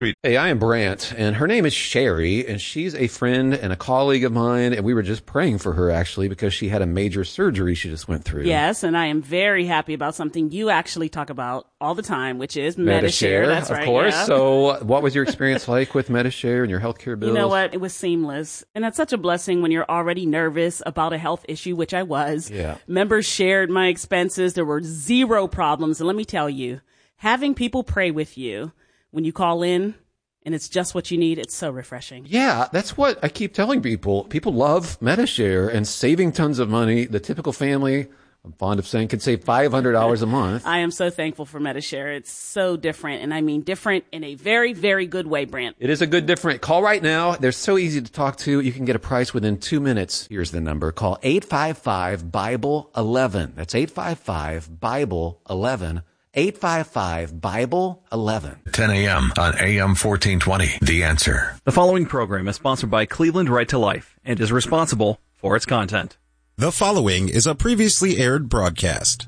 Hey, I am Brant, and her name is Sherry, and she's a friend and a colleague of mine, and we were just praying for her, actually, because she had a major surgery she just went through. Yes, and I am very happy about something you actually talk about all the time, which is Medi-Share. That's right, of course. Yeah. So what was your experience like with Medi-Share and your healthcare bills? You know what? It was seamless. And that's such a blessing when you're already nervous about a health issue, which I was. Yeah. Members shared my expenses. There were zero problems. And let me tell you, having people pray with you when you call in, and it's just what you need, it's so refreshing. Yeah, that's what I keep telling people. People love Medi-Share and saving tons of money. The typical family, I'm fond of saying, could save $500 a month. I am so thankful for Medi-Share. It's so different, and I mean different in a very, very good way, Brant. It is a good different. Call right now. They're so easy to talk to. You can get a price within 2 minutes. Here's the number. Call 855-BIBLE-11. That's 855-BIBLE-11. 855-BIBLE-11. 10 a.m. on AM 1420. The Answer. The following program is sponsored by Cleveland Right to Life and is responsible for its content. The following is a previously aired broadcast.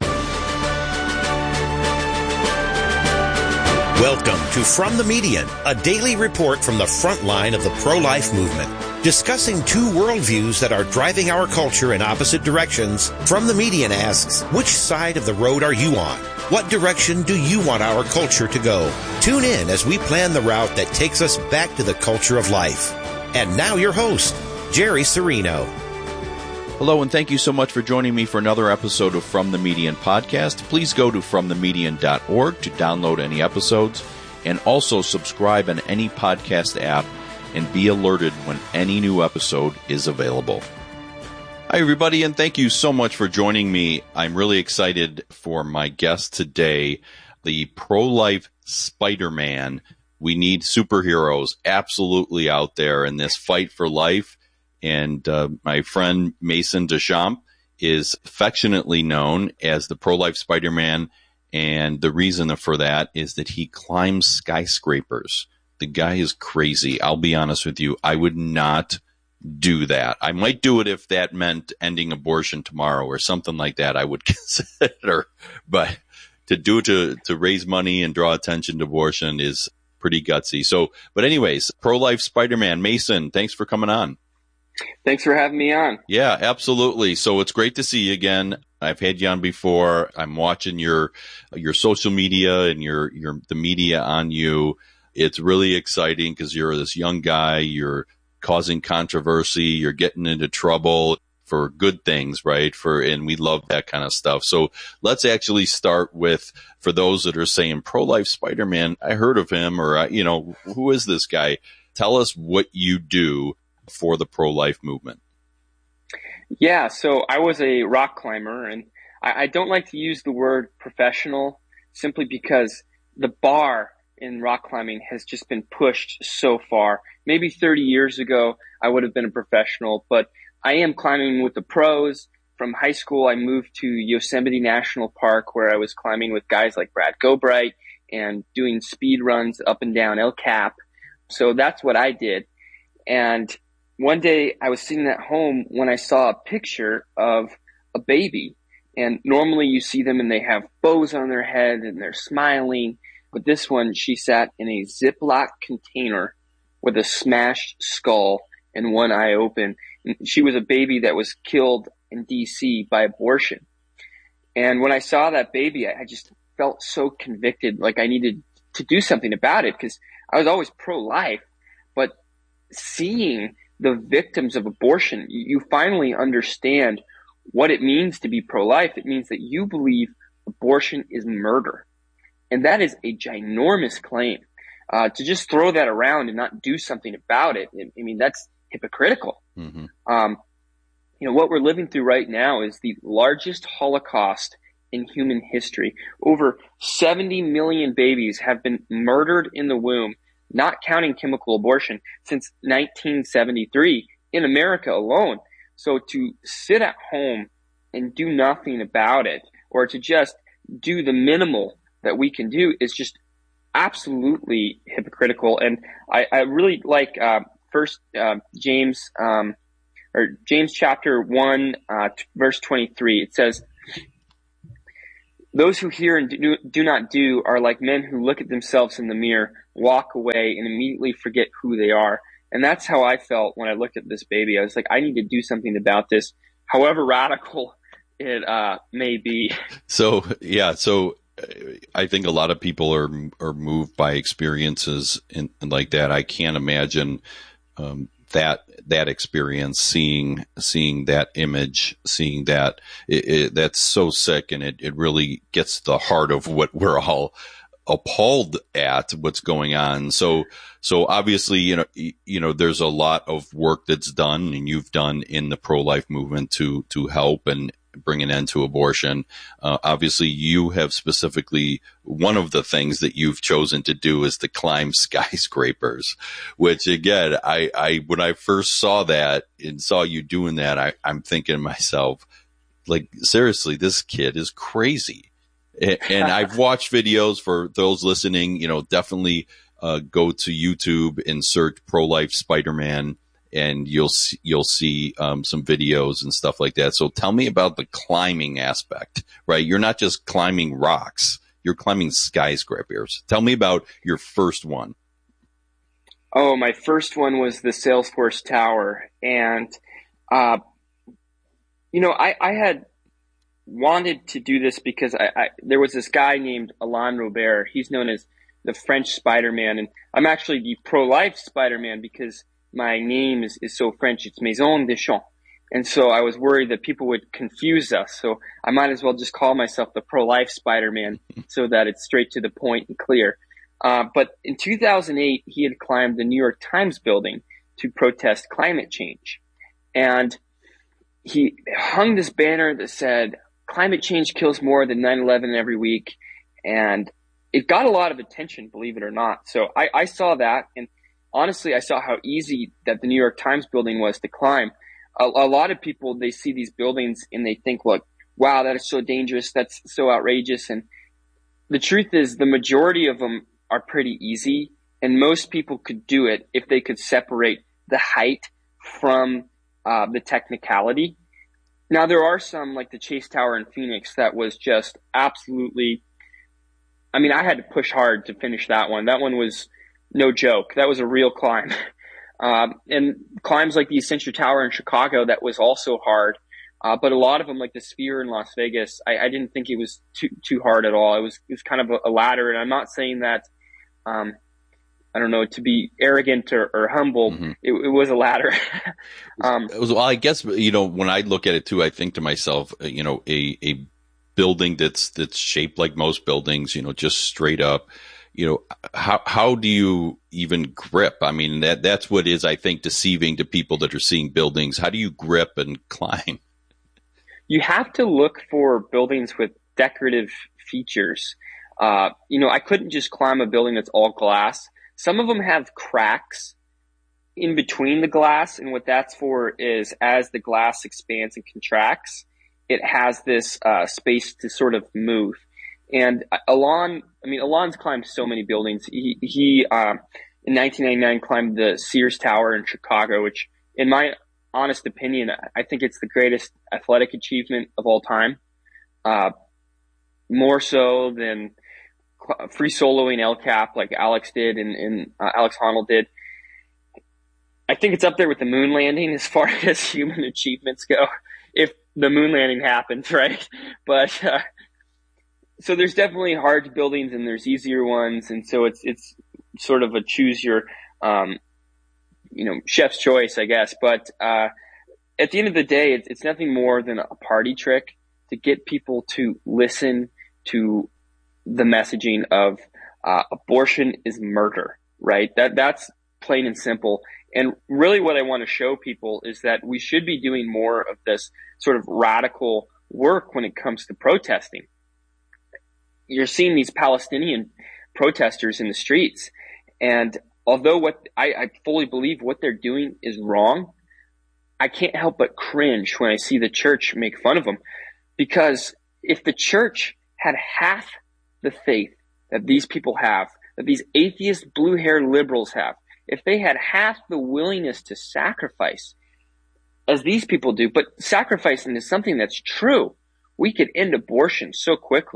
Welcome to From the Median, a daily report from the front line of the pro-life movement. Discussing two worldviews that are driving our culture in opposite directions, From the Median asks, which side of the road are you on? What direction do you want our culture to go? Tune in as we plan the route that takes us back to the culture of life. And now your host, Jerry Serino. Hello, and thank you so much for joining me for another episode of From the Median podcast. Please go to fromthemedian.org to download any episodes, and also subscribe on any podcast app and be alerted when any new episode is available. Hi, everybody, and thank you so much for joining me. I'm really excited for my guest today, the pro-life Spider-Man. We need superheroes absolutely out there in this fight for life. And my friend Mason Deschamps is affectionately known as the pro-life Spider-Man. And the reason for that is that he climbs skyscrapers. The guy is crazy. I'll be honest with you. I would not do that. I might do it if that meant ending abortion tomorrow or something like that. I would consider, but to do it to raise money and draw attention to abortion is pretty gutsy. So, but anyways, pro-life Spider-Man, Mason, thanks for coming on. Thanks for having me on. Yeah, absolutely. So it's great to see you again. I've had you on before. I'm watching your social media and the media on you. It's really exciting because you're this young guy. You're causing controversy. You're getting into trouble for good things, right? And we love that kind of stuff. So let's actually start with, for those that are saying pro-life Spider-Man, I heard of him, or, who is this guy? Tell us what you do for the pro-life movement. Yeah, so I was a rock climber, and I don't like to use the word professional simply because the bar in rock climbing has just been pushed so far. Maybe 30 years ago, I would have been a professional, but I am climbing with the pros. From high school, I moved to Yosemite National Park, where I was climbing with guys like Brad Gobright and doing speed runs up and down El Cap. So that's what I did. And one day I was sitting at home when I saw a picture of a baby. And normally you see them and they have bows on their head and they're smiling. But this one, she sat in a Ziploc container with a smashed skull and one eye open. And she was a baby that was killed in DC by abortion. And when I saw that baby, I just felt so convicted, like I needed to do something about it, because I was always pro-life. But seeing the victims of abortion, you finally understand what it means to be pro-life. It means that you believe abortion is murder. And that is a ginormous claim. To just throw that around and not do something about it, I mean, that's hypocritical. Mm-hmm. What we're living through right now is the largest Holocaust in human history. Over 70 million babies have been murdered in the womb, not counting chemical abortion, since 1973 in America alone. So to sit at home and do nothing about it, or to just do the minimal that we can do, is just absolutely hypocritical. And I really like James chapter 1, verse 23. It says, Those who hear and do not do are like men who look at themselves in the mirror, walk away, and immediately forget who they are. And that's how I felt when I looked at this baby. I was like, I need to do something about this, however radical it may be. So I think a lot of people are moved by experiences and like that. I can't imagine that experience, seeing that image, seeing that that's so sick, and it really gets to the heart of what we're all appalled at, what's going on. So obviously, you know, there's a lot of work that's done and you've done in the pro-life movement to help and bring an end to abortion. Obviously you have specifically, one of the things that you've chosen to do is to climb skyscrapers, which again, I when I first saw that and saw you doing that, I'm thinking to myself, like, seriously, this kid is crazy. And I've watched videos. For those listening, you know, definitely go to YouTube and search pro-life Spider-Man, and you'll see some videos and stuff like that. So tell me about the climbing aspect, right? You're not just climbing rocks, you're climbing skyscrapers. Tell me about your first one. Oh, my first one was the Salesforce Tower. And, you know, I had wanted to do this because there was this guy named Alain Robert. He's known as the French Spider-Man. And I'm actually the pro-life Spider-Man because my name is so French. It's Maison Deschamps. And so I was worried that people would confuse us. So I might as well just call myself the pro-life Spider-Man so that it's straight to the point and clear. But in 2008, he had climbed the New York Times building to protest climate change. And he hung this banner that said, "Climate change kills more than 9/11 every week." And it got a lot of attention, believe it or not. So I saw that, and honestly, I saw how easy that the New York Times building was to climb. A lot of people, they see these buildings and they think, look, wow, that is so dangerous. That's so outrageous. And the truth is, the majority of them are pretty easy, and most people could do it if they could separate the height from the technicality. Now, there are some, like the Chase Tower in Phoenix, that was just absolutely, I mean, I had to push hard to finish that one. That one was no joke. That was a real climb. And climbs like the Accenture Tower in Chicago, that was also hard. But a lot of them, like the Sphere in Las Vegas, I didn't think it was too hard at all. It was kind of a ladder. And I'm not saying that, I don't know, to be arrogant or humble. Mm-hmm. It was a ladder. Well, I guess, you know, when I look at it too, I think to myself, you know, a building that's shaped like most buildings, you know, just straight up, you know, how do you even grip? I mean, that's what is, I think, deceiving to people that are seeing buildings. How do you grip and climb? You have to look for buildings with decorative features. You know, I couldn't just climb a building that's all glass. Some of them have cracks in between the glass, and what that's for is as the glass expands and contracts, it has this space to sort of move. And Alain's climbed so many buildings. He in 1999 climbed the Sears Tower in Chicago, which, in my honest opinion, I think it's the greatest athletic achievement of all time. More so than free soloing El Cap like Alex did and Alex Honnold did. I think it's up there with the moon landing as far as human achievements go, if the moon landing happens, right? But so there's definitely hard buildings and there's easier ones, and so it's sort of a choose your you know, chef's choice, I guess. But at the end of the day, it's nothing more than a party trick to get people to listen to the messaging of abortion is murder, right? That's plain and simple. And really what I want to show people is that we should be doing more of this sort of radical work when it comes to protesting. You're seeing these Palestinian protesters in the streets, and although what I fully believe what they're doing is wrong, I can't help but cringe when I see the church make fun of them. Because if the church had half the faith that these people have, that these atheist blue-haired liberals have, if they had half the willingness to sacrifice as these people do, but sacrificing is something that's true, we could end abortion so quickly.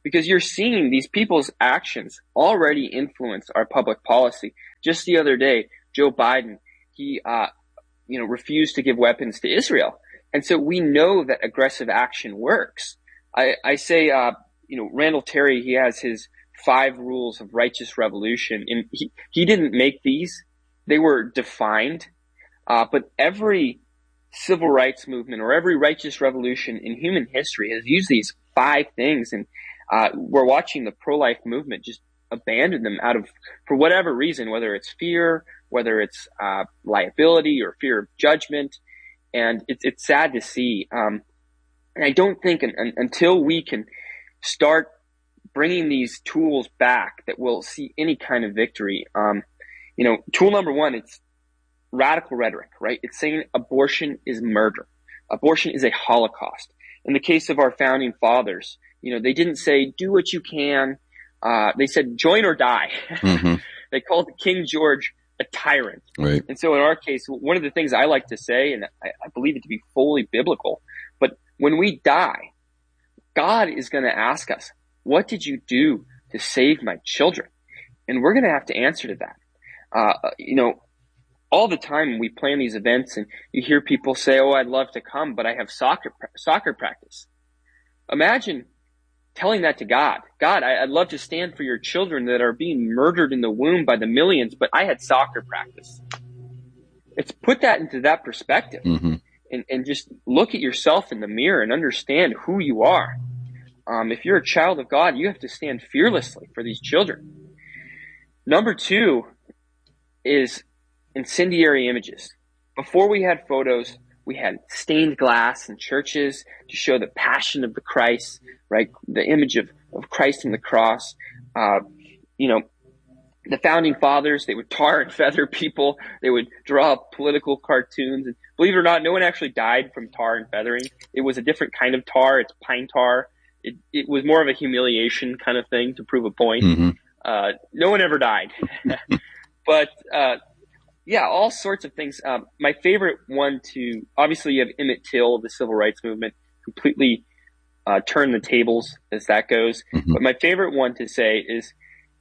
because you're seeing these people's actions already influence our public policy. Just the other day, Joe Biden, he, refused to give weapons to Israel. And so we know that aggressive action works. I say, Randall Terry, he has his 5 rules of righteous revolution, and he didn't make these. They were defined. But every civil rights movement or every righteous revolution in human history has used these 5 things. And we're watching the pro-life movement just abandon them for whatever reason, whether it's fear, whether it's liability or fear of judgment. And it's sad to see. And I don't think until we can start bringing these tools back that we'll see any kind of victory. Tool number 1, it's radical rhetoric, right? It's saying abortion is murder. Abortion is a Holocaust. In the case of our founding fathers, they didn't say, do what you can. They said, join or die. Mm-hmm. They called King George a tyrant. Right. And so in our case, one of the things I like to say, and I believe it to be fully biblical, but when we die, God is going to ask us, what did you do to save my children? And we're going to have to answer to that. All the time we plan these events and you hear people say, oh, I'd love to come, but I have soccer practice. Imagine telling that to God. God, I'd love to stand for your children that are being murdered in the womb by the millions, but I had soccer practice. It's put that into that perspective. Mm-hmm. And just look at yourself in the mirror and understand who you are. If you're a child of God, you have to stand fearlessly for these children. Number 2 is incendiary images. Before we had photos, we had stained glass in churches to show the passion of the Christ, right? The image of Christ on the cross. The founding fathers, they would tar and feather people. They would draw political cartoons. And believe it or not, no one actually died from tar and feathering. It was a different kind of tar. It's pine tar. It was more of a humiliation kind of thing to prove a point. Mm-hmm. No one ever died. But, all sorts of things. My favorite one obviously you have Emmett Till, the civil rights movement, completely turned the tables as that goes. Mm-hmm. But my favorite one to say is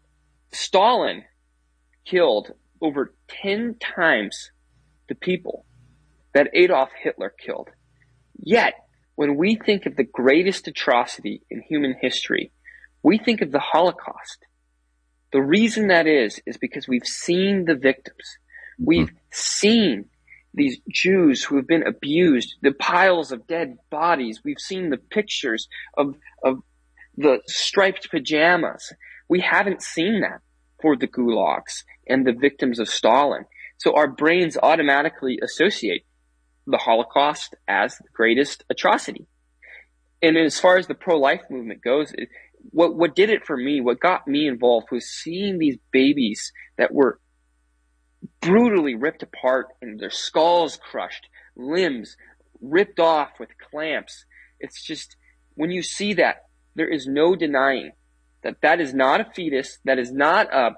Stalin killed over 10 times the people that Adolf Hitler killed. Yet, when we think of the greatest atrocity in human history, we think of the Holocaust. The reason that is because we've seen the victims. We've seen these Jews who have been abused, the piles of dead bodies. We've seen the pictures of the striped pajamas. We haven't seen that for the gulags and the victims of Stalin. So our brains automatically associate the Holocaust as the greatest atrocity. And as far as the pro-life movement goes, what did it for me, what got me involved was seeing these babies that were brutally ripped apart and their skulls crushed, limbs ripped off with clamps. It's just, when you see that, there is no denying that is not a fetus, that is not a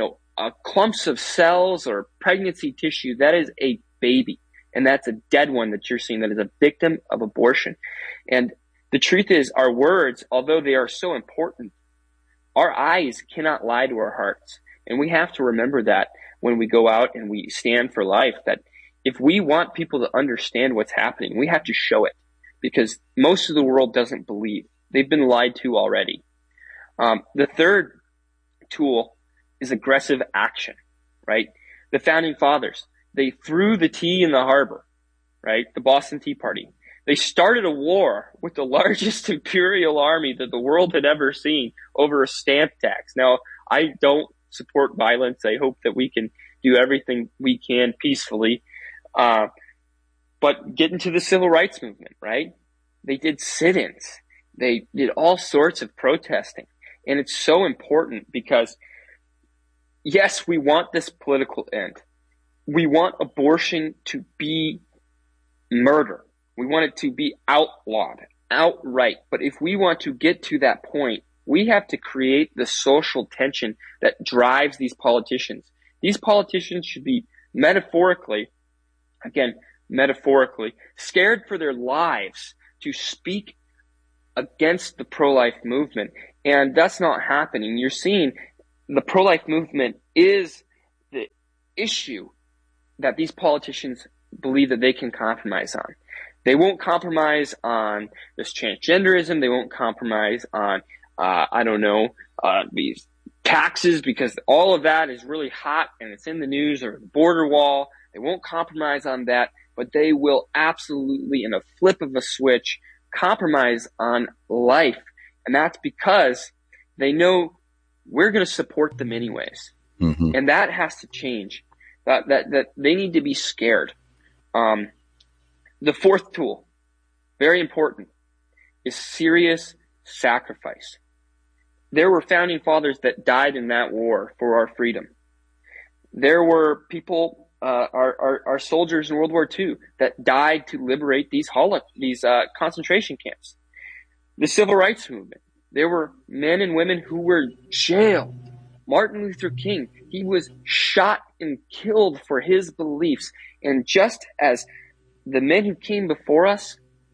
clumps of cells or pregnancy tissue. That is a baby. And that's a dead one that you're seeing, that is a victim of abortion. And the truth is, our words, although they are so important, our eyes cannot lie to our hearts. And we have to remember that when we go out and we stand for life, that if we want people to understand what's happening, we have to show it, because most of the world doesn't believe. They've been lied to already. The third tool is aggressive action, right? The founding fathers, they threw the tea in the harbor, right? The Boston Tea Party. They started a war with the largest imperial army that the world had ever seen over a stamp tax. Now, I don't support violence. I hope that we can do everything we can peacefully. But get into the civil rights movement, right? They did sit-ins. They did all sorts of protesting. And it's so important because, yes, we want this political end. We want abortion to be murder. We want it to be outlawed, outright. But if we want to get to that point, we have to create the social tension that drives these politicians. These politicians should be metaphorically, scared for their lives to speak against the pro-life movement And that's not happening. You're seeing the pro-life movement is the issue that these politicians believe that they can compromise on. They won't compromise on this transgenderism. They won't compromise on, these taxes, because all of that is really hot and it's in the news, or the border wall. They won't compromise on that, but they will absolutely, in a flip of a switch, compromise on life. And that's because they know we're going to support them anyways. Mm-hmm. And that has to change. That they need to be scared. The fourth tool, very important, is serious sacrifice. There were founding fathers that died in that war for our freedom. There were people, our soldiers in World War II, that died to liberate these concentration camps. The civil rights movement. There were men and women who were jailed. Martin Luther King, he was shot and killed for his beliefs. And just as the men who came before us,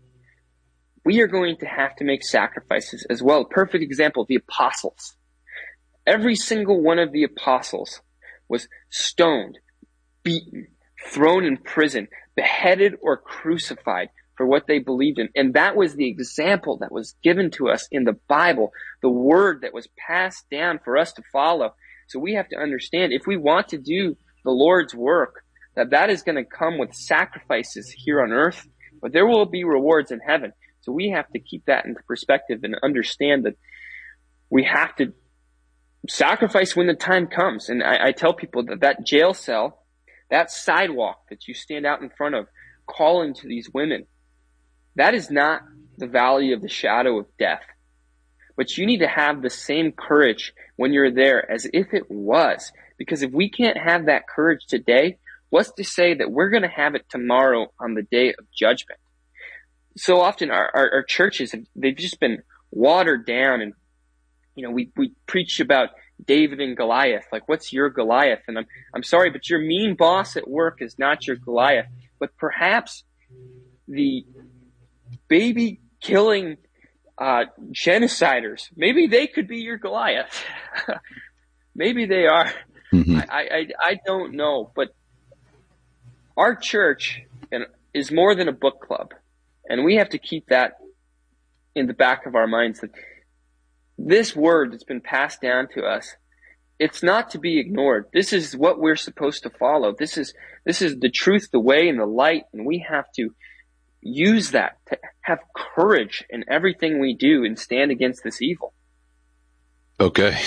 we are going to have to make sacrifices as well. Perfect example, the apostles. Every single one of the apostles was stoned, beaten, thrown in prison, beheaded, or crucified for what they believed in. And that was the example that was given to us in the Bible, the word that was passed down for us to follow. So we have to understand, if we want to do the Lord's work, that is going to come with sacrifices here on earth, but there will be rewards in heaven. So we have to keep that into perspective and understand that we have to sacrifice when the time comes. And I tell people that jail cell, that sidewalk that you stand out in front of, calling to these women, that is not the valley of the shadow of death. But you need to have the same courage when you're there as if it was. Because if we can't have that courage today, what's to say that we're going to have it tomorrow on the day of judgment? So often our churches, they've just been watered down, and we preach about David and Goliath. Like, what's your Goliath? And I'm sorry, but your mean boss at work is not your Goliath. But perhaps the baby killing genociders, maybe they could be your Goliath. Maybe they are. Mm-hmm. I don't know, but our church is more than a book club. And we have to keep that in the back of our minds, that this word that's been passed down to us, it's not to be ignored. This is what we're supposed to follow. This is the truth, the way, and the light. And we have to use that to have courage in everything we do and stand against this evil. Okay.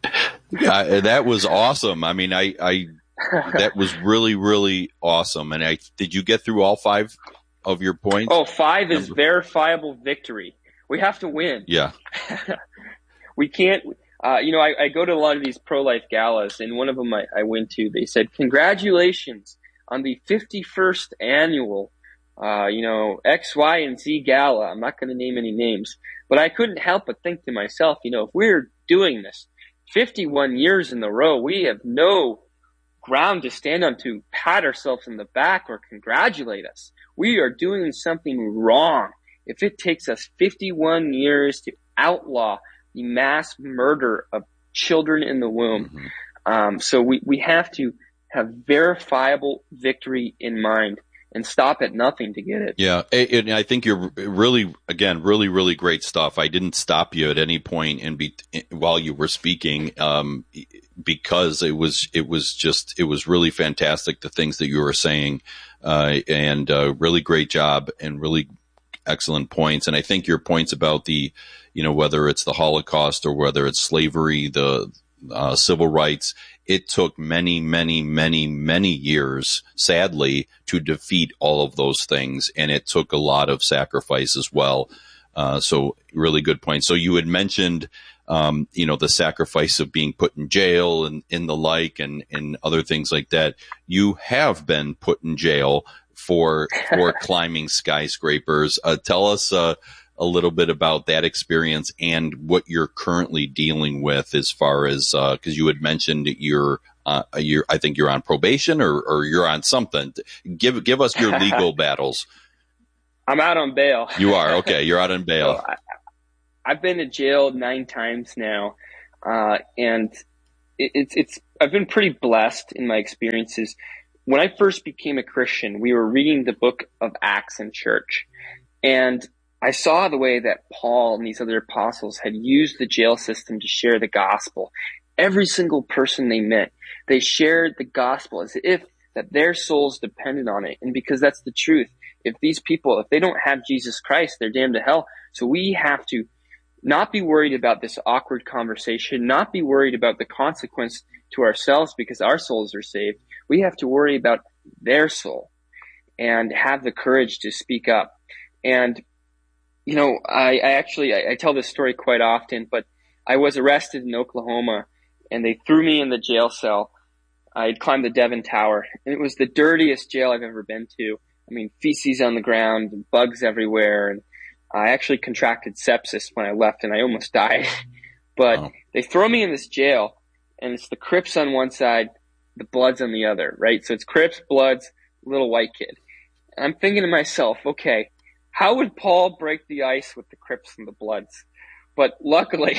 That was awesome. I mean, that was really, really awesome. And did you get through all 5 of your points? Oh, 5 is verifiable victory. We have to win. Yeah. We can't, I go to a lot of these pro-life galas, and one of them I went to, they said, congratulations on the 51st annual, X, Y, and Z gala. I'm not going to name any names, but I couldn't help but think to myself, if we're doing this 51 years in a row, we have no ground to stand on to pat ourselves in the back or congratulate us. We are doing something wrong if it takes us 51 years to outlaw the mass murder of children in the womb. Mm-hmm. So we have to have verifiable victory in mind and stop at nothing to get it. Yeah, and I think you're really, again, really, really great stuff. I didn't stop you at any point while you were speaking, because it was really fantastic, the things that you were saying, and really great job and really excellent points. And I think your points about the, whether it's the Holocaust or whether it's slavery, the civil rights, it took many, many, many, many years, sadly, to defeat all of those things. And it took a lot of sacrifice as well. So really good point. So you had mentioned, the sacrifice of being put in jail and the like, and other things like that. You have been put in jail for climbing skyscrapers. Tell us, a little bit about that experience and what you're currently dealing with, as far as, cause you had mentioned I think you're on probation or you're on something. Give us your legal battles. I'm out on bail. You are? Okay. You're out on bail. I've been to jail 9 times now, and I've been pretty blessed in my experiences. When I first became a Christian, we were reading the book of Acts in church, and I saw the way that Paul and these other apostles had used the jail system to share the gospel. Every single person they met, they shared the gospel as if that their souls depended on it. And because that's the truth, if these people, if they don't have Jesus Christ, they're damned to hell. So we have to not be worried about this awkward conversation, not be worried about the consequence to ourselves because our souls are saved. We have to worry about their soul and have the courage to speak up. And, you know, I tell this story quite often, but I was arrested in Oklahoma and they threw me in the jail cell. I had climbed the Devon Tower, and it was the dirtiest jail I've ever been to. I mean, feces on the ground, bugs everywhere, and I actually contracted sepsis when I left, and I almost died. But They throw me in this jail, and it's the Crips on one side, the Bloods on the other, right? So it's Crips, Bloods, little white kid. And I'm thinking to myself, okay, how would Paul break the ice with the Crips and the Bloods? But luckily,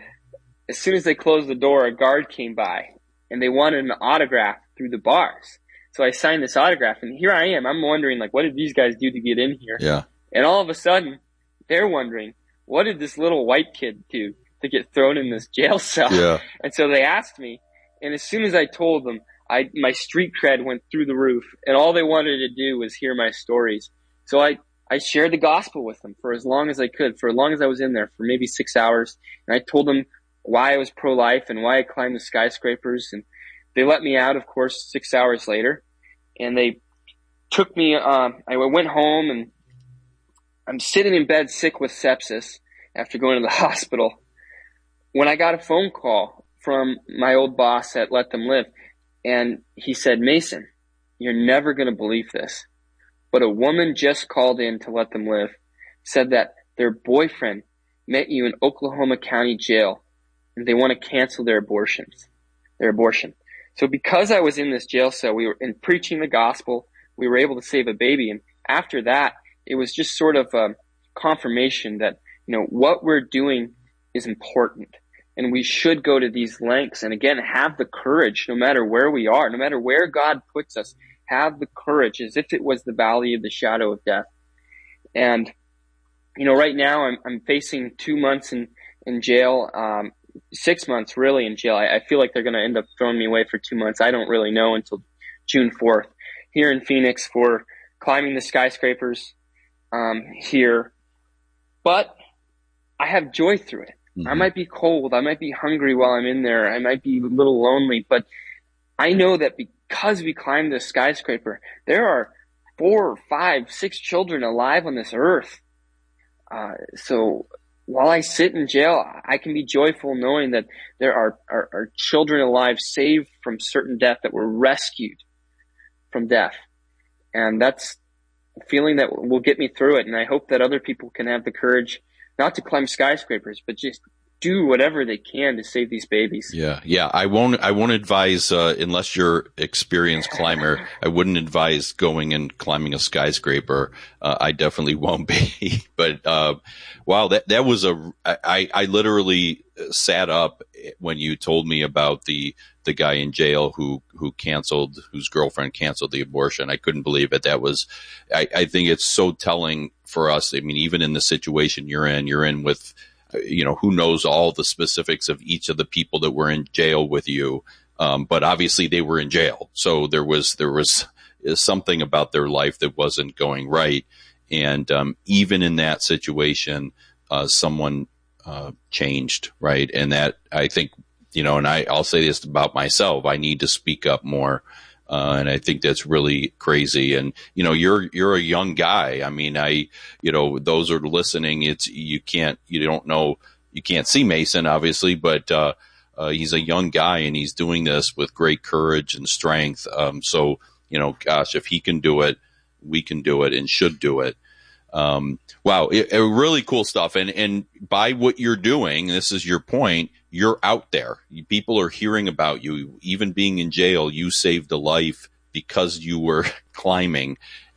as soon as they closed the door, a guard came by, and they wanted an autograph through the bars. So I signed this autograph, and here I am. I'm wondering, like, what did these guys do to get in here? Yeah. And all of a sudden, they're wondering, what did this little white kid do to get thrown in this jail cell? Yeah. And so they asked me, and as soon as I told them, my street cred went through the roof, and all they wanted to do was hear my stories. So I shared the gospel with them for as long as I could, for as long as I was in there, for maybe 6 hours. And I told them why I was pro-life and why I climbed the skyscrapers. And they let me out, of course, 6 hours later. And they took me, I went home, and I'm sitting in bed sick with sepsis after going to the hospital when I got a phone call from my old boss at Let Them Live. And he said, Mason, you're never going to believe this, but a woman just called in to Let Them Live, said that their boyfriend met you in Oklahoma County Jail, and they want to cancel their abortion. So because I was in this jail cell, we were in preaching the gospel, we were able to save a baby. And after that, it was just sort of a confirmation that, you know, what we're doing is important. And we should go to these lengths and, again, have the courage, no matter where we are, no matter where God puts us, have the courage as if it was the valley of the shadow of death. And, you know, right now I'm facing 2 months in jail, 6 months really in jail. I feel like they're going to end up throwing me away for 2 months. I don't really know until June 4th here in Phoenix for climbing the skyscrapers here. But I have joy through it. Mm-hmm. I might be cold. I might be hungry while I'm in there. I might be a little lonely, but I know that because we climbed this skyscraper, there are 4, 5, 6 children alive on this earth. So while I sit in jail, I can be joyful knowing that there are children alive saved from certain death, that were rescued from death. And that's a feeling that will get me through it. And I hope that other people can have the courage not to climb skyscrapers, but just do whatever they can to save these babies. Yeah. I won't advise, unless you're experienced climber, I wouldn't advise going and climbing a skyscraper. I definitely won't be. But, wow, that was I literally sat up when you told me about the guy in jail whose girlfriend canceled the abortion. I couldn't believe it. I think it's so telling for us. I mean, even in the situation you're in with, you know, who knows all the specifics of each of the people that were in jail with you. But obviously they were in jail. So there was something about their life that wasn't going right. And, even in that situation, someone, changed, right? And that, I think, you know, and I'll say this about myself, I need to speak up more. And I think that's really crazy. And, you know, you're a young guy. I mean, those are listening. You can't see Mason, obviously, but, he's a young guy and he's doing this with great courage and strength. So, you know, gosh, if he can do it, we can do it and should do it. Wow. Really cool stuff. And by what you're doing, this is your point, you're out there. People are hearing about you. Even being in jail, you saved a life because you were climbing.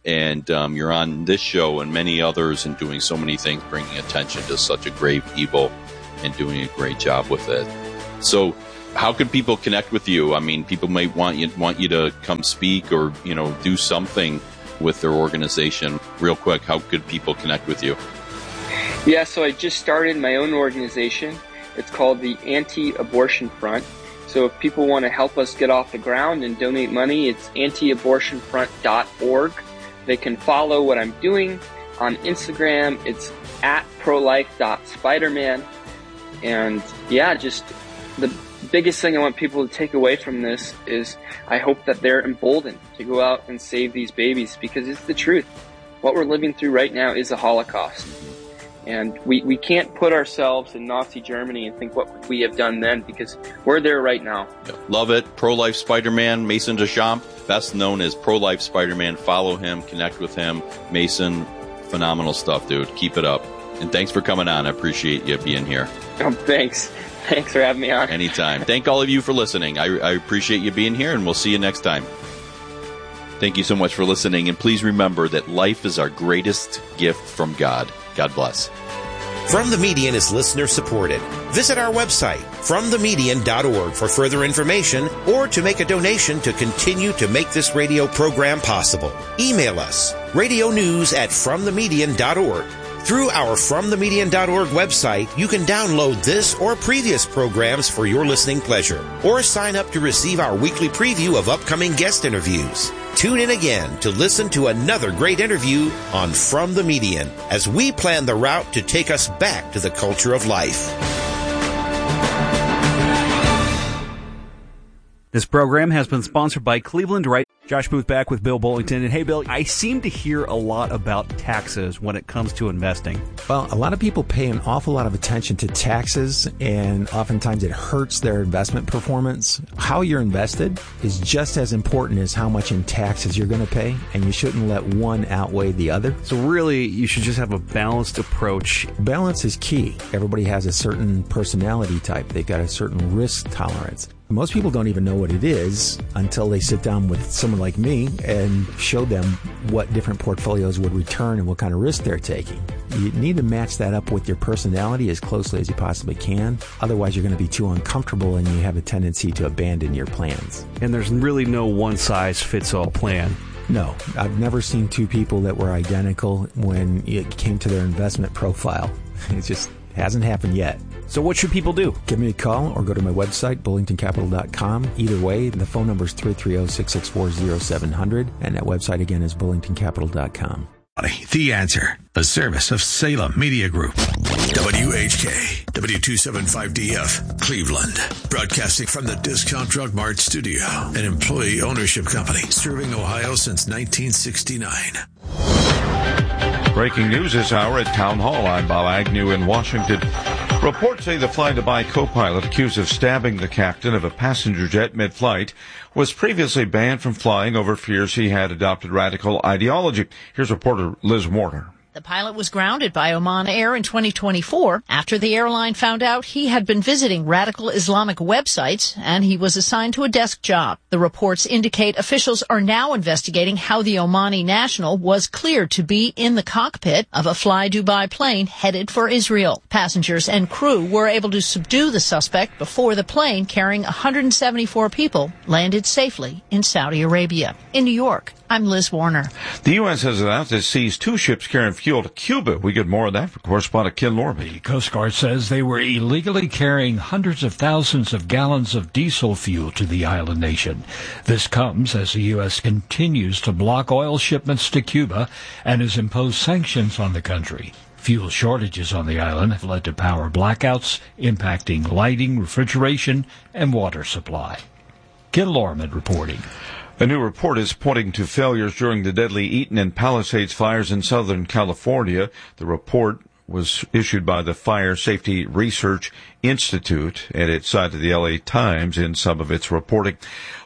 And you're on this show and many others and doing so many things, bringing attention to such a grave evil and doing a great job with it. So how can people connect with you? I mean, people may want you to come speak or, do something with their organization. Real quick, how could people connect with you? Yeah, so I just started my own organization. It's called the Anti-Abortion Front. So if people want to help us get off the ground and donate money, it's antiabortionfront.org. They can follow what I'm doing on Instagram. It's @prolife.spiderman. And yeah, just the biggest thing I want people to take away from this is I hope that they're emboldened to go out and save these babies, because it's the truth. What we're living through right now is a Holocaust. And we can't put ourselves in Nazi Germany and think what we have done then, because we're there right now. Love it. Pro-Life Spider-Man, Mason Deschamps, best known as Pro-Life Spider-Man. Follow him, connect with him. Mason, phenomenal stuff, dude. Keep it up. And thanks for coming on. I appreciate you being here. Oh, thanks. Thanks for having me on. Anytime. Thank all of you for listening. I appreciate you being here, and we'll see you next time. Thank you so much for listening, and please remember that life is our greatest gift from God. God bless. From the Median is listener supported. Visit our website, fromthemedian.org, for further information or to make a donation to continue to make this radio program possible. Email us, radionews@fromthemedian.org. Through our fromthemedian.org website, you can download this or previous programs for your listening pleasure, or sign up to receive our weekly preview of upcoming guest interviews. Tune in again to listen to another great interview on From the Median as we plan the route to take us back to the culture of life. This program has been sponsored by Cleveland Right. Josh Booth back with Bill Bullington. And hey, Bill, I seem to hear a lot about taxes when it comes to investing. Well, a lot of people pay an awful lot of attention to taxes, and oftentimes it hurts their investment performance. How you're invested is just as important as how much in taxes you're going to pay, and you shouldn't let one outweigh the other. So really, you should just have a balanced approach. Balance is key. Everybody has a certain personality type. They've got a certain risk tolerance. Most people don't even know what it is until they sit down with someone like me and show them what different portfolios would return and what kind of risk they're taking. You need to match that up with your personality as closely as you possibly can. Otherwise, you're going to be too uncomfortable and you have a tendency to abandon your plans. And there's really no one-size-fits-all plan. No, I've never seen two people that were identical when it came to their investment profile. It just hasn't happened yet. So what should people do? Give me a call or go to my website, bullingtoncapital.com. Either way, the phone number is 330-664-0700, and that website again is bullingtoncapital.com. The Answer, a service of Salem Media Group. WHK, W275DF, Cleveland. Broadcasting from the Discount Drug Mart studio, an employee ownership company serving Ohio since 1969. Breaking news this hour at Town Hall. I'm Bob Agnew in Washington. Reports say the fly-to-by co-pilot accused of stabbing the captain of a passenger jet mid-flight was previously banned from flying over fears he had adopted radical ideology. Here's reporter Liz Warner. The pilot was grounded by Oman Air in 2024 after the airline found out he had been visiting radical Islamic websites, and he was assigned to a desk job. The reports indicate officials are now investigating how the Omani national was cleared to be in the cockpit of a Fly Dubai plane headed for Israel. Passengers and crew were able to subdue the suspect before the plane carrying 174 people landed safely in Saudi Arabia. In New York, I'm Liz Warner. The U.S. has announced it seized two ships carrying fuel to Cuba. We get more of that from correspondent Ken Lorby. The Coast Guard says they were illegally carrying hundreds of thousands of gallons of diesel fuel to the island nation. This comes as the U.S. continues to block oil shipments to Cuba and has imposed sanctions on the country. Fuel shortages on the island have led to power blackouts, impacting lighting, refrigeration, and water supply. Ken Lorman reporting. A new report is pointing to failures during the deadly Eaton and Palisades fires in Southern California. The report was issued by the Fire Safety Research Institute, and it cited the LA Times in some of its reporting.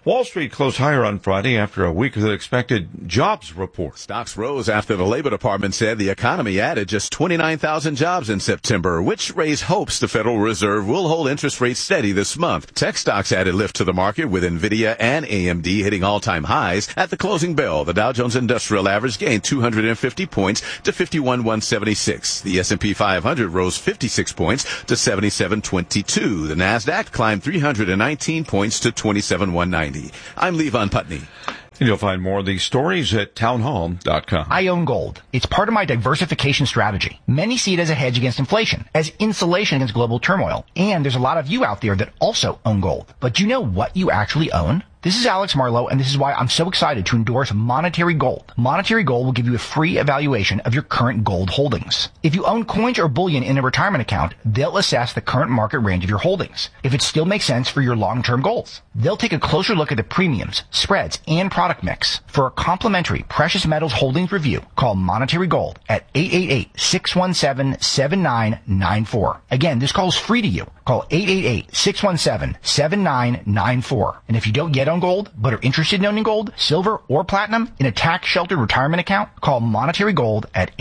Wall Street closed higher on Friday after a weaker than expected jobs report. Stocks rose after the Labor Department said the economy added just 29,000 jobs in September, which raised hopes the Federal Reserve will hold interest rates steady this month. Tech stocks added lift to the market, with NVIDIA and AMD hitting all-time highs. At the closing bell, the Dow Jones Industrial Average gained 250 points to 51,176. The S&P 500 rose 56 points to 77,22. The NASDAQ climbed 319 points to 27,190. I'm Levon Putney. And you'll find more of these stories at townhall.com. I own gold. It's part of my diversification strategy. Many see it as a hedge against inflation, as insulation against global turmoil. And there's a lot of you out there that also own gold. But do you know what you actually own? This is Alex Marlowe, and this is why I'm so excited to endorse Monetary Gold. Monetary Gold will give you a free evaluation of your current gold holdings. If you own coins or bullion in a retirement account, they'll assess the current market range of your holdings, if it still makes sense for your long-term goals. They'll take a closer look at the premiums, spreads, and product mix. For a complimentary precious metals holdings review, call Monetary Gold at 888-617-7994. Again, this call is free to you. Call 888-617-7994. And if you don't yet own gold, but are interested in owning gold, silver, or platinum in a tax-sheltered retirement account, call Monetary Gold at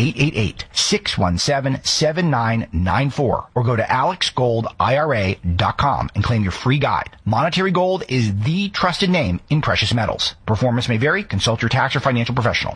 888-617-7994. Or go to alexgoldira.com and claim your free guide. Monetary Gold is the trusted name in precious metals. Performance may vary. Consult your tax or financial professional.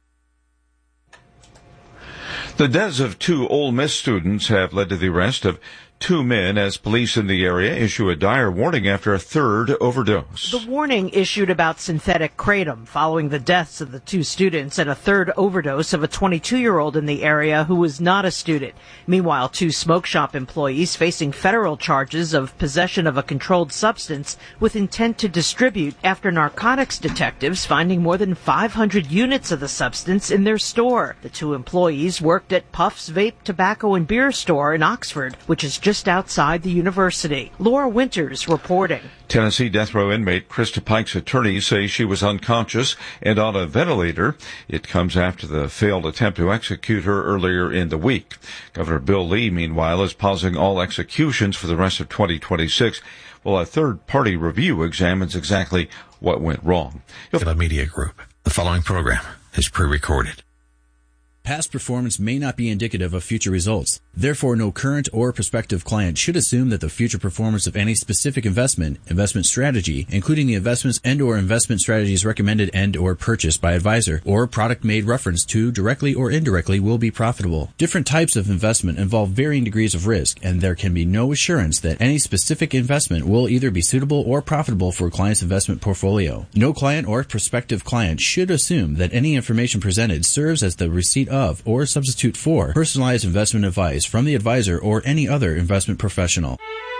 The deaths of 2 Ole Miss students have led to the arrest of 2 men as police in the area issue a dire warning after a third overdose. The warning issued about synthetic kratom following the deaths of the 2 students and a third overdose of a 22-year-old in the area who was not a student. Meanwhile, 2 smoke shop employees facing federal charges of possession of a controlled substance with intent to distribute after narcotics detectives finding more than 500 units of the substance in their store. The 2 employees worked at Puff's Vape, Tobacco, and Beer store in Oxford, which is just outside the university. Laura Winters reporting. Tennessee death row inmate Krista Pike's attorneys say she was unconscious and on a ventilator. It comes after the failed attempt to execute her earlier in the week. Governor Bill Lee, meanwhile, is pausing all executions for the rest of 2026, while a third-party review examines exactly what went wrong. The Media Group. The following program is pre-recorded. Past performance may not be indicative of future results. Therefore, no current or prospective client should assume that the future performance of any specific investment strategy, including the investments and or investment strategies recommended and or purchased by advisor, or product made reference to directly or indirectly will be profitable. Different types of investment involve varying degrees of risk, and there can be no assurance that any specific investment will either be suitable or profitable for a client's investment portfolio. No client or prospective client should assume that any information presented serves as the receipt of or substitute for personalized investment advice from the advisor or any other investment professional.